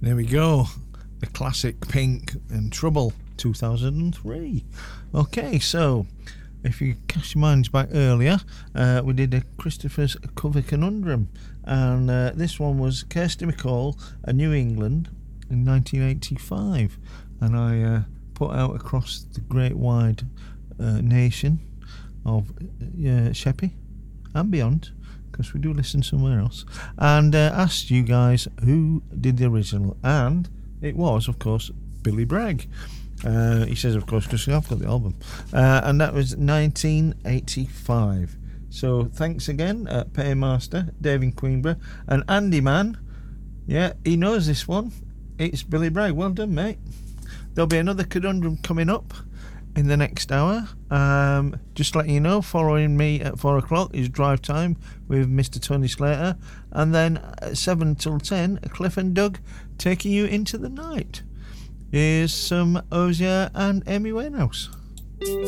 There we go. The classic Pink and Trouble 2003. Okay, so if you cast your minds back earlier, we did a Christopher's cover conundrum, and this one was Kirsty MacColl, A New England, in 1985, and I put out across the great wide nation of Sheppey and beyond, because we do listen somewhere else, and asked you guys who did the original, and it was, of course, Billy Bragg. He says, of course, because I've got the album, and that was 1985. So thanks again, Paymaster, Dave in Queenborough, and Andy Man. Yeah, he knows this one. It's Billy Bragg. Well done, mate. There'll be another conundrum coming up in the next hour. Just letting you know, following me at 4 o'clock is Drive Time with Mr. Tony Slater, and then at 7 till 10, Cliff and Doug taking you into the night. Here's some Ozia and Amy Winehouse.